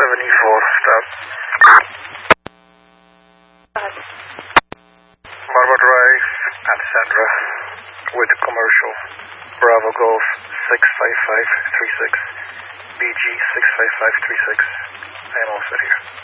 74, stop. Barbara Drive and Sandra with commercial. Bravo Golf 65536. BG 65536. I am all set here.